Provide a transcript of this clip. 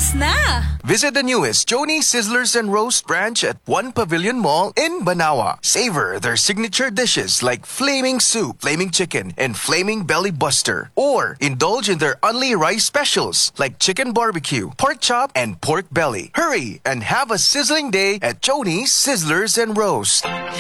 Christmas na! Visit the newest Joni Sizzlers and Roast branch at One Pavilion Mall in Banawa. Savor their signature dishes like Flaming Soup, Flaming Chicken, and Flaming Belly Buster. Or indulge in their only rice specials like Chicken Barbecue, Pork Chop, and Pork Belly. Hurry and have a sizzling day at Joni Sizzlers and Roast.